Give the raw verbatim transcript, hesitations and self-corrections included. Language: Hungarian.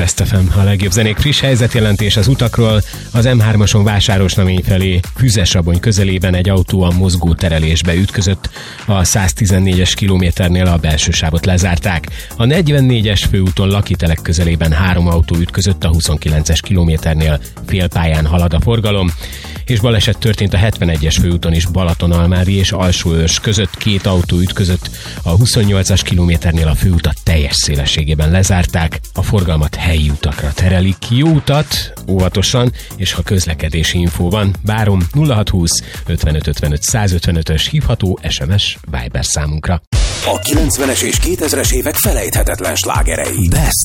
Best ef em, a legjobb zenék friss helyzetjelentés az utakról. Az em hármason Vásárosnamény felé Füzesabony közelében egy autó a mozgó terelésbe ütközött. A száztizennégyes kilométernél a belső sávot lezárták. A negyvennégyes főúton Lakitelek közelében három autó ütközött, a huszonkilences kilométernél félpályán halad a forgalom. És baleset történt a hetvenegyes főúton is Balatonalmádi és Alsóörs között, két autó ütközött, a huszonnyolcas kilométernél a főutat teljes szélességében lezárták, a forgalmat helyi utakra terelik. Jó utat, óvatosan, és ha közlekedési infó van, várom nulla hatszázhúsz ötvenöt ötvenöt százötvenötös hívható es em es Viber számunkra. A kilencvenes és kétezres évek felejthetetlen slágerei. Best